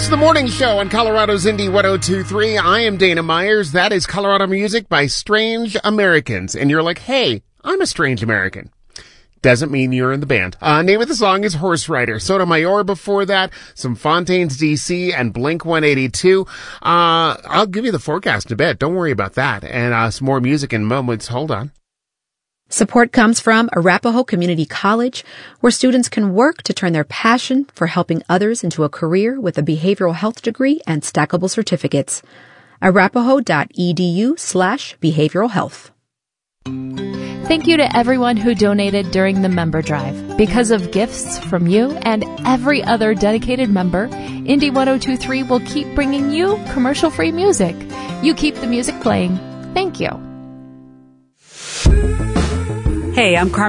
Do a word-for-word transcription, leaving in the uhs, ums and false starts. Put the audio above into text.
It's the morning show on Colorado's Indie one oh two point three. I am Dana Myers. That is Colorado music by Strange Americans. And you're like, hey, I'm a Strange American. Doesn't mean you're in the band. Uh, name of the song is Horse Rider. Sotomayor before that, some Fontaines D C and Blink one eighty-two. Uh, I'll give you the forecast in a bit. Don't worry about that. And uh, some more music in moments. Hold on. Support comes from Arapahoe Community College, where students can work to turn their passion for helping others into a career with a behavioral health degree and stackable certificates. arapahoe.edu slash behavioral health. Thank you to everyone who donated during the member drive. Because of gifts from you and every other dedicated member, Indie one oh two point three will keep bringing you commercial-free music. You keep the music playing. Thank you. Hey, I'm Carmen.